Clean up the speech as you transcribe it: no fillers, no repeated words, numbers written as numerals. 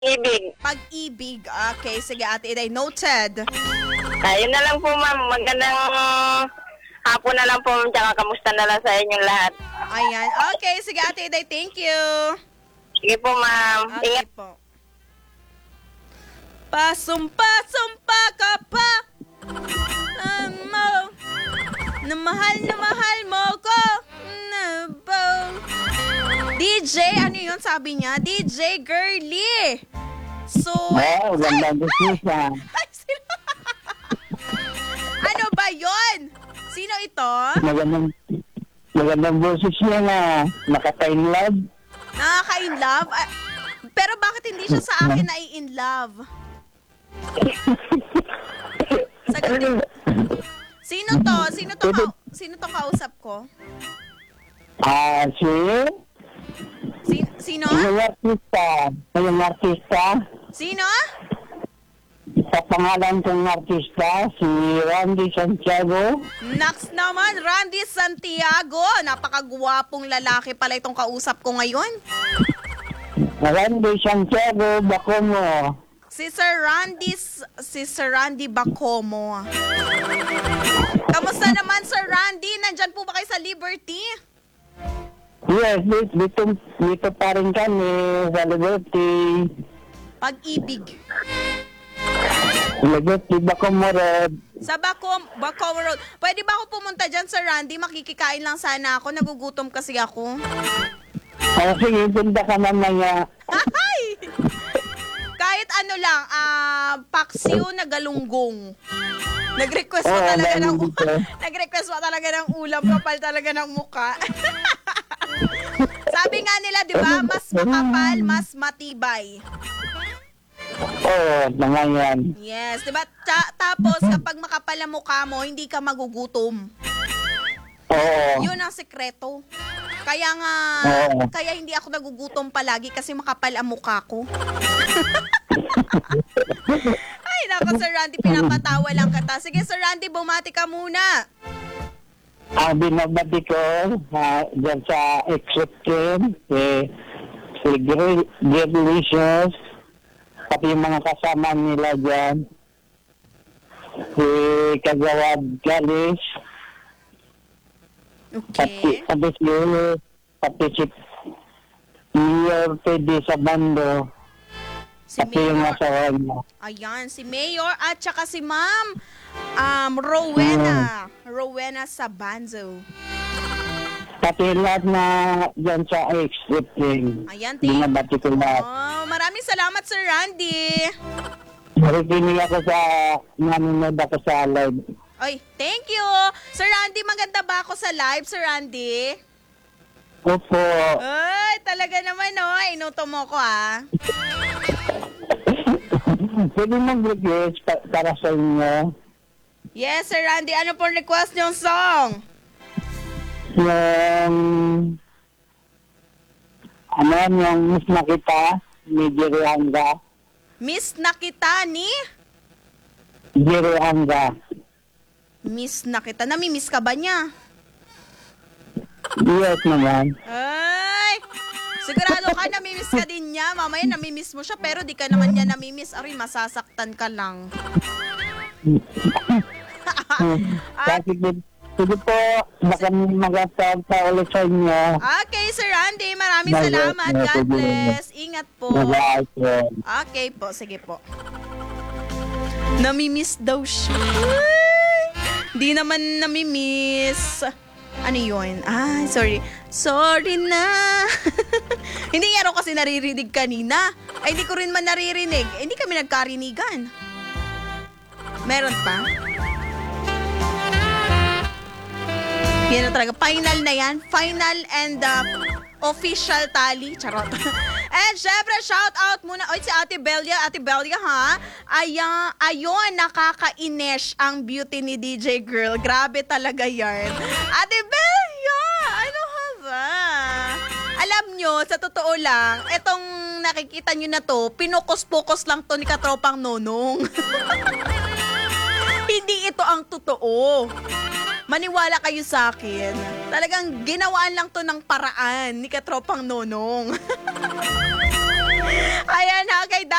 Ibig. Pag-ibig. Okay, sige Ate Iday. Noted. Ayun na lang po, ma'am. Magandang hapon na lang po, ma'am. Tsaka kamusta na lang sa inyong lahat. Ayan. Okay, sige Ate Iday. Thank you. Sige po, ma'am. Okay Ingat. po. Pasumpa-sumpa ka pa. Mo. Na mahal mo ko. Na ba? DJ, ano yun sabi niya? DJ Girly. So, Wow, ganda ng siya. Ay, sino? Ano ba yon? Sino ito? Magandang boses niya na nakaka-in love. Nakaka-in love? Ah, pero bakit hindi siya sa akin na in love? Sagutin. Sino to? Sino to kausap ko? Sino? Yung artista. Sino? Sa pangalan kong artista, si Randy Santiago. Next naman, Randy Santiago. Napakagwapong lalaki pala itong kausap ko ngayon. Randy Santiago, bako mo. Si Sir Randy Bacomo. Kamusta naman, Sir Randy? Nandyan po ba kayo sa Liberty? Yes, dito pa rin kami sa Liberty. Pag-ibig. Liberty, bako mo rin. Sa Bacomo Road. Pwede ba ako pumunta dyan, Sir Randy? Makikikain lang sana ako. Nagugutom kasi ako. Sige, punta ka mamaya. Ay! Kahit ano lang, paksiw na galunggong. Nag-request pa talaga ng nag-request pa talaga ng ulam, kapal talaga ng muka. Sabi nga nila, 'di ba, mas makapal, mas matibay. Oo, mga yan. Yes, 'di ba? Tapos kapag makapal ang mukha mo, hindi ka magugutom. Oo. 'Yun ang sekreto. Kaya nga, kaya hindi ako nagugutom palagi kasi makapal ang mukha ko. Ay, nako Sir Randy, pinapatawa lang kita. Sige Sir Randy, bumati ka muna. Binabati ko dyan sa Exception, si Delicious, pati yung mga kasama nila dyan, si Kagawad Galis, Okay. pati si Mayor Pedi sa bando, Si pati yung Mayor. asawa niya. Ayan, si Mayor at saka si Ma'am Rowena Sabanzo. Pati lahat na dyan sa Exception. Ayan, Binabati ko lahat. Oh, maraming salamat Sir Randy. Marikinig ako sa nanonood ako sa live. Oy, thank you. Sir Randy, maganda ba ako sa live, Sir Randy? Opo. Ay, talaga naman, oh. Inuto mo ko, ah. Pwede mag-request para sa inyo. Yes, Sir Randy. Ano pong request niyong song? Yung miss na kita, ni Jerry Hanga. Miss na kita ni? Jerry Hanga. Miss na kita. Namimiss ka ba niya? Yes naman. Ay! Sigurado ka, namimiss ka din niya. Mamaya namimiss mo siya, pero di ka naman niya namimiss. Aray, masasaktan ka lang. Sige po, baka mag-asal pa ulit sa inyo. Okay, Sir Randy. Maraming salamat. God bless. Ingat po. Okay po. Sige po. Namimiss daw siya. Di naman namimiss. Ano yun? Ay, sorry. Sorry na. Hindi nga raw kasi naririnig kanina. Ay, hindi ko rin man naririnig. Hindi kami nagkarinigan. Meron pa? Yan na talaga. Final na yan. Final and official tally. Charot. And syempre, shout out muna. Oy, si Ate Belia. Ate Belia, ha? Ayun, nakakainesh ang beauty ni DJ Girl. Grabe talaga yan. Ate Belia! Ano ka ba? Alam nyo, sa totoo lang, etong nakikita nyo na to, pinukos-pukos lang to ni Katropang Nonong. Hindi ito ang totoo. Maniwala kayo sa akin. Talagang ginawaan lang to ng paraan ni Katropang Nonong. Ayan ha, kay